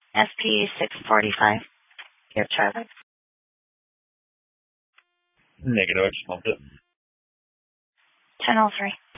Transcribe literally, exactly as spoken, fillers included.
S P six forty-five. Give Charlie. Negative, I just bumped it. ten oh three.